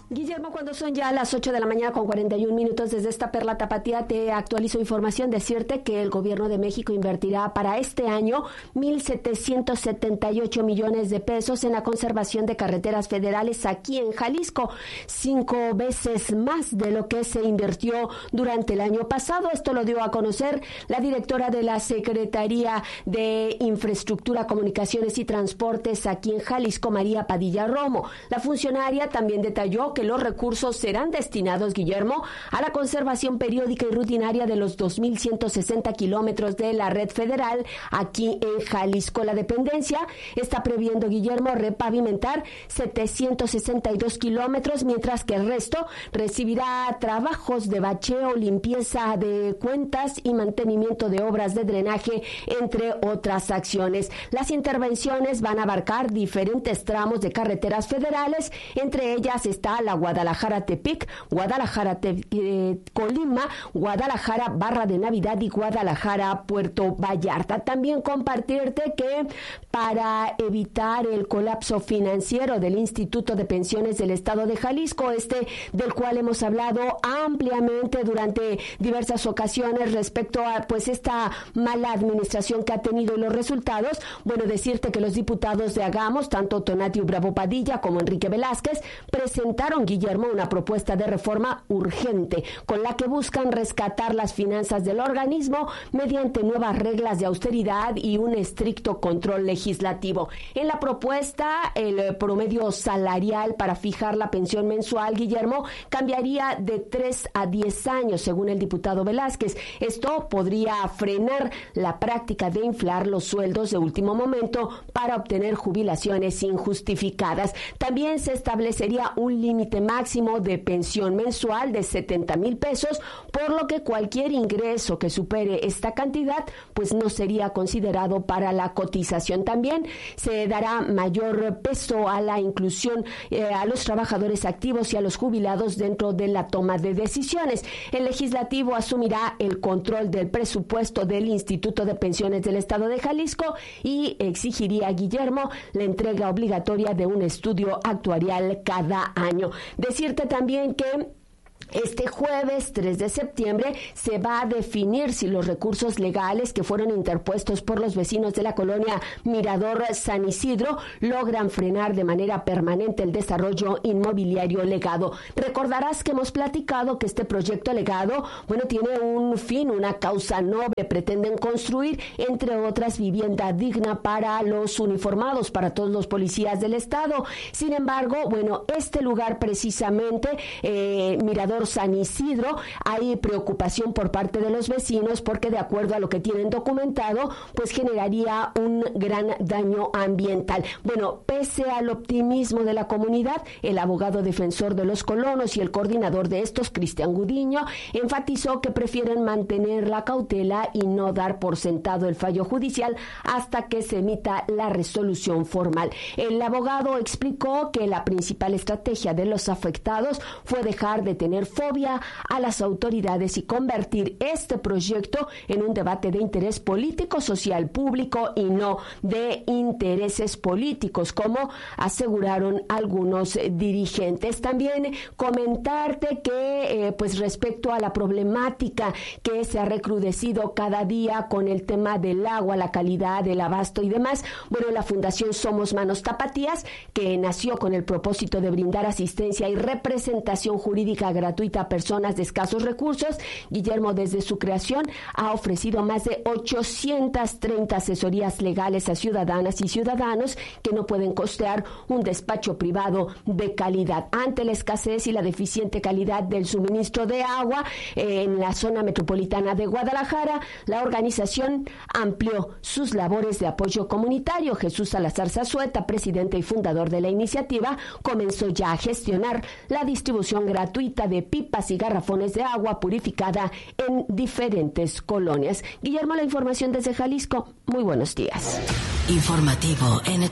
Guillermo, cuando son ya las 8 de la mañana con 41 minutos desde esta Perla Tapatía, te actualizo información. Decirte que el gobierno de México invertirá para este año 1,778 millones de pesos en la conservación de carreteras federales aquí en Jalisco, 5 veces más de lo que se invirtió durante el año pasado. Esto lo dio a conocer la directora de la Secretaría de Infraestructura, Comunicaciones y Transportes aquí en Jalisco, María Padilla Romo. La funcionaria también detalló que los recursos serán destinados, Guillermo, a la conservación periódica y rutinaria de los 2,160 kilómetros de la red federal aquí en Jalisco. La dependencia está previendo, Guillermo, repavimentar 762 kilómetros, mientras que el resto recibirá trabajos de bacheo, limpieza de cuentas y mantenimiento de obras de drenaje, entre otras acciones. Las intervenciones van a abarcar diferentes tramos de carreteras federales, entre ellas está la Guadalajara-Tepic, Guadalajara-Colima, Guadalajara-Barra de Navidad y Guadalajara-Puerto Vallarta. También compartirte que para evitar el colapso financiero del Instituto de Pensiones del Estado de Jalisco, del cual hemos hablado ampliamente durante diversas ocasiones respecto a esta mala administración que ha tenido y los resultados, bueno, decirte que los diputados de Hagamos, tanto Tonatiuh Bravo Padilla como Enrique Velázquez, presentaron, Guillermo, una propuesta de reforma urgente con la que buscan rescatar las finanzas del organismo mediante nuevas reglas de austeridad y un estricto control legislativo. En la propuesta, el promedio salarial para fijar la pensión mensual, Guillermo, cambiaría de 3 a 10 años, según el diputado Velázquez. Esto podría frenar la práctica de inflar los sueldos de último momento para obtener jubilaciones injustificadas. También se establecería un límite máximo de pensión mensual de 70,000 pesos, por lo que cualquier ingreso que supere esta cantidad, pues no sería considerado para la cotización. También se dará mayor peso a la inclusión a los trabajadores activos y a los jubilados dentro de la toma de decisiones. El legislativo asumirá el control del presupuesto del Instituto de Pensiones del Estado de Jalisco y exigiría, Guillermo, la entrega obligatoria de un estudio actuarial cada año. Decirte también que este jueves 3 de septiembre se va a definir si los recursos legales que fueron interpuestos por los vecinos de la colonia Mirador San Isidro logran frenar de manera permanente el desarrollo inmobiliario legado. Recordarás que hemos platicado que este proyecto legado, tiene un fin, una causa noble. Pretenden construir, entre otras, vivienda digna para los uniformados, para todos los policías del estado. Sin embargo, este lugar precisamente, Mirador San Isidro, hay preocupación por parte de los vecinos porque, de acuerdo a lo que tienen documentado, pues generaría un gran daño ambiental. Pese al optimismo de la comunidad, el abogado defensor de los colonos y el coordinador de estos, Cristian Gudiño, enfatizó que prefieren mantener la cautela y no dar por sentado el fallo judicial hasta que se emita la resolución formal. El abogado explicó que la principal estrategia de los afectados fue dejar de tener fobia a las autoridades y convertir este proyecto en un debate de interés político, social, público y no de intereses políticos, como aseguraron algunos dirigentes. También comentarte que respecto a la problemática que se ha recrudecido cada día con el tema del agua, la calidad, el abasto y demás, la Fundación Somos Manos Tapatías, que nació con el propósito de brindar asistencia y representación jurídica gratuita a personas de escasos recursos, Guillermo, desde su creación ha ofrecido más de 830 asesorías legales a ciudadanas y ciudadanos que no pueden costear un despacho privado de calidad. Ante la escasez y la deficiente calidad del suministro de agua en la zona metropolitana de Guadalajara, la organización amplió sus labores de apoyo comunitario. Jesús Salazar Zazueta, presidente y fundador de la iniciativa, comenzó ya a gestionar la distribución gratuita de pipas y garrafones de agua purificada en diferentes colonias. Guillermo, la información desde Jalisco. Muy buenos días. Informativo